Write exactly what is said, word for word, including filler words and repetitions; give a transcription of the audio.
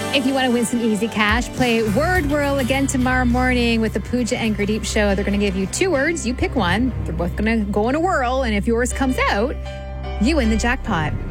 If you want to win some easy cash, play Word Whirl again tomorrow morning with the Pooja and Gurdeep show. They're going to give you two words. You pick one. They're both going to go in a whirl. And if yours comes out, you win the jackpot.